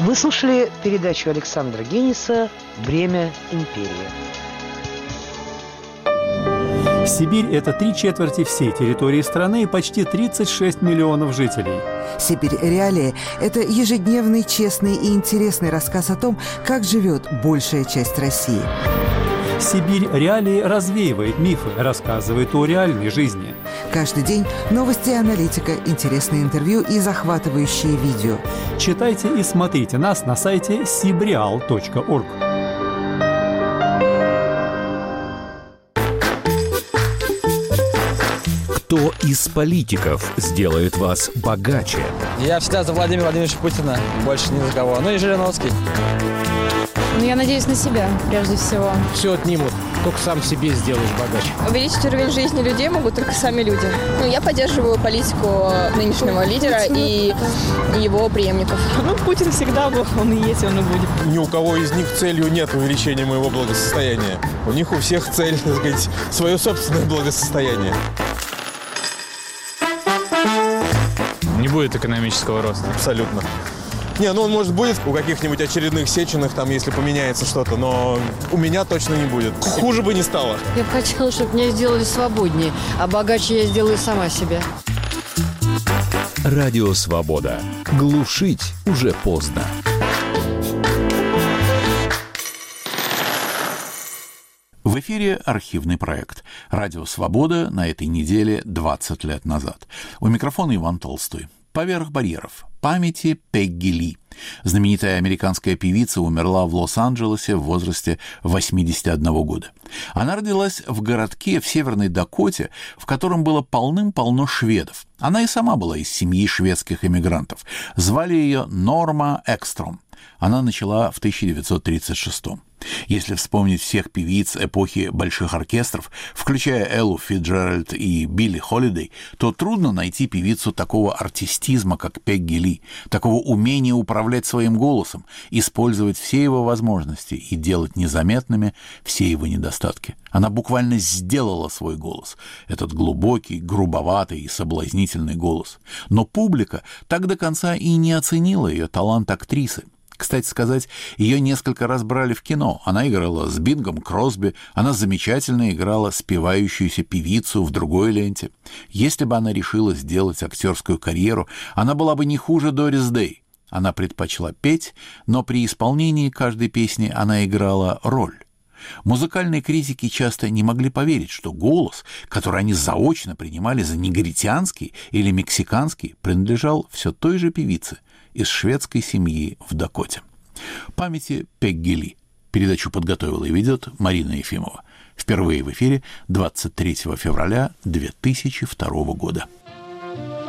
Вы слушали передачу Александра Гениса «Бремя империи». Сибирь – это 3/4 всей территории страны и почти 36 миллионов жителей. «Сибирь. Реалии» – это ежедневный, честный и интересный рассказ о том, как живет большая часть России. «Сибирь. Реалии» развеивает мифы, рассказывает о реальной жизни. Каждый день новости и аналитика, интересные интервью и захватывающие видео. Читайте и смотрите нас на сайте sibreal.org. Кто из политиков сделает вас богаче? Я всегда за Владимира Владимировича Путина, больше ни за кого. Ну и Жириновский. Я надеюсь на себя, прежде всего. Все отнимут, только сам себе сделаешь богаче. Увеличить уровень жизни людей могут только сами люди. Я поддерживаю политику нынешнего лидера и его преемников. Путин всегда был, он и есть, он и будет. Ни у кого из них целью нет увеличения моего благосостояния. У них у всех цель, так сказать, свое собственное благосостояние. Не будет экономического роста. Абсолютно. Он, может, будет у каких-нибудь очередных Сеченых, там, если поменяется что-то, но у меня точно не будет. Хуже бы не стало. Я бы хотела, чтобы меня сделали свободнее, а богаче я сделаю сама себя. Радио «Свобода». Глушить уже поздно. В эфире архивный проект «Радио Свобода» на этой неделе 20 лет назад. У микрофона Иван Толстой. «Поверх барьеров. Памяти Пегги Ли». Знаменитая американская певица умерла в Лос-Анджелесе в возрасте 81 года. Она родилась в городке в Северной Дакоте, в котором было полным-полно шведов. Она и сама была из семьи шведских эмигрантов. Звали ее Норма Экстром. Она начала в 1936-м. Если вспомнить всех певиц эпохи больших оркестров, включая Эллу Фицджеральд и Билли Холидей, то трудно найти певицу такого артистизма, как Пегги Ли, такого умения управлять своим голосом, использовать все его возможности и делать незаметными все его недостатки. Она буквально сделала свой голос, этот глубокий, грубоватый и соблазнительный голос. Но публика так до конца и не оценила ее талант актрисы. Кстати сказать, ее несколько раз брали в кино. Она играла с Бингом Кросби, она замечательно играла спевающуюся певицу в другой ленте. Если бы она решила сделать актерскую карьеру, она была бы не хуже Дорис Дэй. Она предпочла петь, но при исполнении каждой песни она играла роль. Музыкальные критики часто не могли поверить, что голос, который они заочно принимали за негритянский или мексиканский, принадлежал все той же певице из шведской семьи в Дакоте. Памяти Пегги Ли. Передачу подготовила и ведет Марина Ефимова. Впервые в эфире 23 февраля 2002 года.